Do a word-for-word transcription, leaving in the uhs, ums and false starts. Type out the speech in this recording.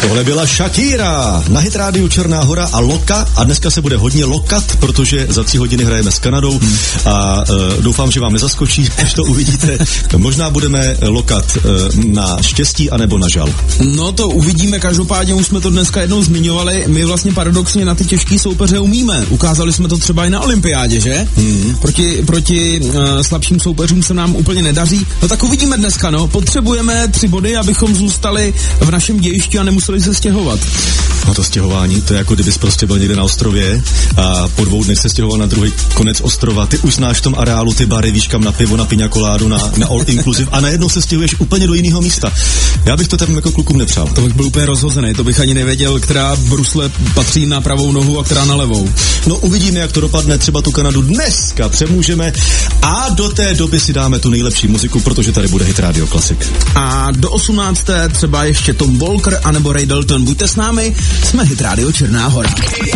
Tohle byla Shakira na Hit rádiu Černá Hora a Loka a dneska se bude hodně lokat, protože za tři hodiny hrajeme s Kanadou a uh, doufám, že vám nezaskočí, až to uvidíte. Možná budeme lokat uh, na štěstí anebo na žal. No to uvidíme, každopádně už jsme to dneska jednou zmiňovali, my vlastně paradoxně na ty těžké soupeře umíme. Ukázali jsme to třeba i na olympiádě, že? Mm. Proti, proti uh, slabším soupeřům se nám úplně nedaří. No tak uvidíme dneska, no. Potřebujeme tři body, abychom zůstali v našem dějišti a nemuseli se stěhovat. No to stěhování, to je jako kdybys prostě byl někde na ostrově a po dvou dnech se stěhoval na druhý konec ostrova. Ty už znáš v tom areálu ty bary, víš kam, na pivo, na piňakoládu, na, na all inclusive a najednou se stěhuješ úplně do jiného místa. Já bych to tam jako klukům nepřál. To bych byl úplně rozhozený, to bych ani nevěděl, která brusle patří na pravou nohu a která na levou. No uvidíme, jak to dopadne, třeba tu Kanadu dneska přemůžeme a do té doby si dáme tu nejlepší muziku, protože tady bude Hit Radio Classic. A do osmnácté třeba ještě Tom Walker anebo Ray Dalton. Buďte s námi, jsme Hit Radio Černá Hora.